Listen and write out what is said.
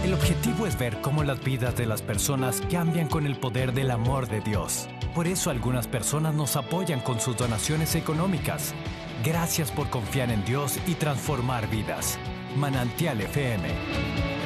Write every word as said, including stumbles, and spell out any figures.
El objetivo es ver cómo las vidas de las personas cambian con el poder del amor de Dios. Por eso algunas personas nos apoyan con sus donaciones económicas. Gracias por confiar en Dios y transformar vidas. Manantial F M.